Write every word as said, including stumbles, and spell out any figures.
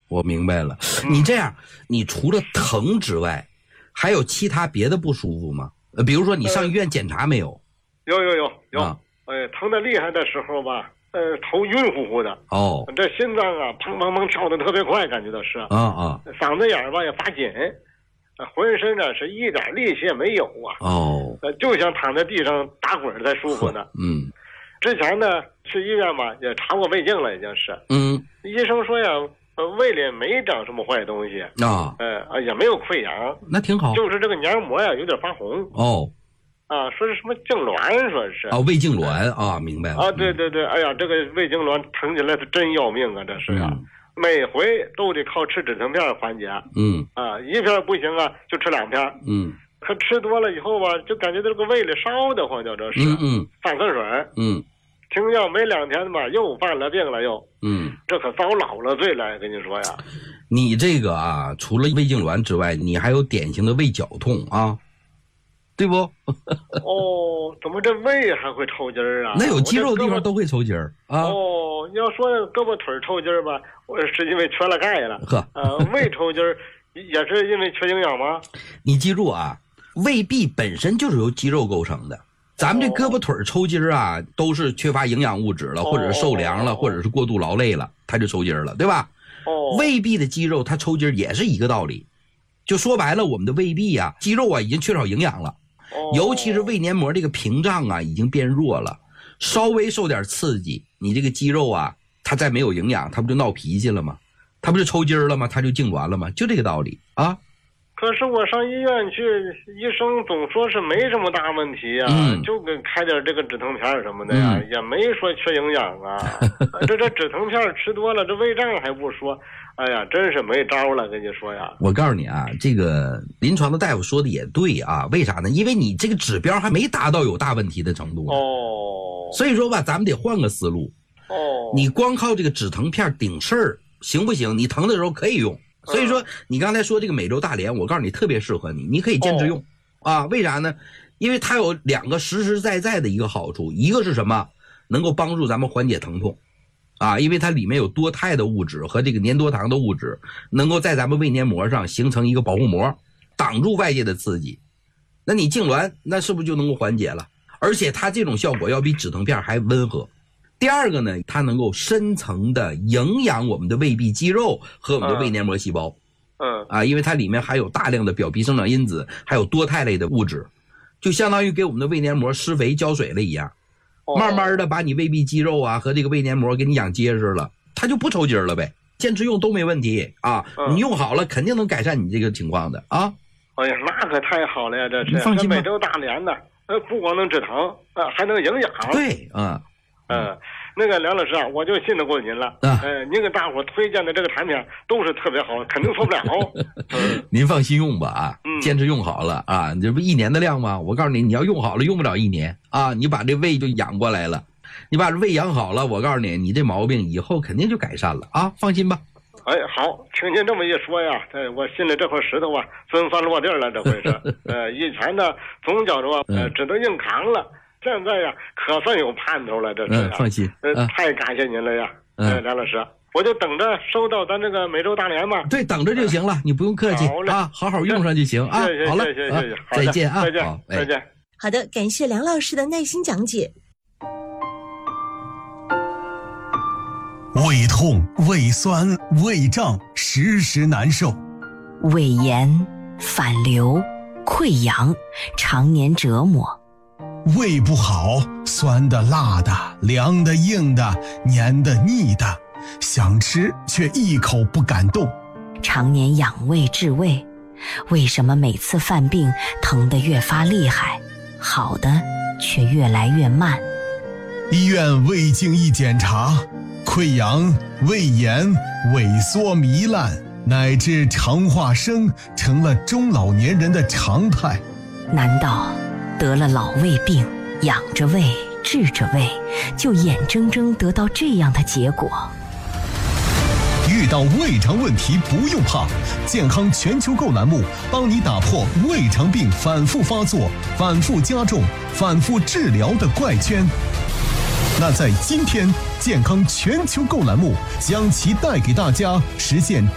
我明白了。你这样，你除了疼之外，还有其他别的不舒服吗？呃，比如说你上医院检查没有？ 有有有有。 啊、 呃，疼得厉害的时候吧，呃，头晕乎乎的。 哦。 这心脏啊，砰砰砰跳得特别快，感觉到是。 啊啊。 嗓子眼吧也发紧，浑身呢是一点力气也没有啊。 哦。 呃，就想躺在地上打滚才舒服呢。 嗯。 之前呢去医院嘛也查过胃镜了，已经是。嗯。医生说呀，呃，胃里没长什么坏东西啊，呃，也没有溃疡， 那挺好。 就是这个黏膜呀有点发红。 哦。 啊，说是什么痉挛，说是。 啊，胃痉挛啊，明白了。 啊，对对对，哎呀，这个胃痉挛疼起来是真要命啊，这是呀、啊。嗯、每回都得靠吃止疼片缓解。嗯。啊，一片不行啊，就吃两片。嗯。可吃多了以后吧，就感觉这个胃里烧得慌，叫这是。嗯嗯。犯口水。嗯。停药没两天吧，又犯了病了又。嗯。这可遭老了罪了，跟你说呀。 你这个啊，除了胃痉挛之外，你还有典型的胃绞痛啊。对不？ 哦，怎么这胃还会抽筋儿啊？ 那有肌肉的地方都会抽筋儿啊。 哦，要说胳膊腿抽筋儿吧，我是因为缺了钙了。呵，呃，胃抽筋儿也是因为缺营养吗？ 你记住啊，胃壁本身就是由肌肉构成的。咱们这胳膊腿抽筋儿啊，都是缺乏营养物质了，或者是受凉了，或者是过度劳累了，它就抽筋儿了，对吧？哦。胃壁的肌肉它抽筋儿也是一个道理。就说白了，我们的胃壁啊，肌肉啊已经缺少营养了。尤其是胃黏膜这个屏障啊已经变弱了，稍微受点刺激，你这个肌肉啊它再没有营养，它不就闹脾气了吗？它不就抽筋了吗？它就痉挛了吗？就这个道理啊。 可是我上医院去，医生总说是没什么大问题啊，嗯、就给开点这个止疼片什么的呀，嗯、也没说缺营养啊。这这止疼片吃多了，这胃胀还不说，哎呀，真是没招了，跟你说呀。 我告诉你啊，这个临床的大夫说的也对啊，为啥呢？因为你这个指标还没达到有大问题的程度。哦。所以说吧，咱们得换个思路。哦。你光靠这个止疼片顶事儿行不行？你疼的时候可以用。所以说，你刚才说这个美洲大连，我告诉你特别适合你，你可以坚持用、哦、啊。为啥呢？因为它有两个实实在在的一个好处，一个是什么？能够帮助咱们缓解疼痛啊，因为它里面有多肽的物质和这个粘多糖的物质，能够在咱们胃黏膜上形成一个保护膜，挡住外界的刺激。那你痉挛，那是不是就能够缓解了？而且它这种效果要比止疼片还温和。第二个呢，它能够深层的营养我们的胃壁肌肉和我们的胃黏膜细胞。嗯啊，因为它里面含有大量的表皮生长因子，还有多肽类的物质，就相当于给我们的胃黏膜施肥浇水了一样，慢慢的把你胃壁肌肉啊和这个胃黏膜给你养结实了，它就不抽筋了呗。坚持用都没问题啊，你用好了肯定能改善你这个情况的啊。 哎呀，那可太好了呀，这是放心吧， 美洲大连的，呃，不光能止疼，呃，还能营养。 对啊。 嗯，那个梁老师啊，我就信得过您了。啊，呃，您给大伙推荐的这个产品都是特别好，肯定错不了。 嗯、您放心用吧啊，嗯、坚持用好了啊，这不一年的量吗？我告诉你，你要用好了，用不了一年啊，你把这胃就养过来了，你把这胃养好了，我告诉你，你这毛病以后肯定就改善了啊，放心吧。 哎，好，听您这么一说呀，哎，我心里这块石头啊，总算落地了，这回是。呃，以前呢，总觉着呃，只能硬扛了。现在呀，可算有盼头了，这是、啊嗯。放心， 呃，太感谢您了呀，嗯、呃，梁老师，我就等着收到咱这个美洲大连嘛。 对，等着就行了，你不用客气啊，好好用上就行啊。 谢谢， 好了， 谢谢，谢谢， 再见啊， 再见， 好， 再见。 好的，感谢梁老师的耐心讲解。 胃痛、胃酸、胃胀，时时难受； 胃炎、反流、溃疡，常年折磨。 胃不好，酸的、辣的、凉的、硬的、黏的、腻的，想吃却一口不敢动。 常年养胃治胃，为什么每次犯病疼得越发厉害，好的却越来越慢？ 医院胃镜一检查，溃疡、胃炎、萎缩糜烂，乃至肠化生成了中老年人的常态。 难道得了老胃病，养着胃治着胃，就眼睁睁得到这样的结果？ 遇到胃肠问题不用怕，健康全球购栏目帮你打破胃肠病反复发作、反复加重、反复治疗的怪圈。那在今天，健康全球购栏目将其带给大家实现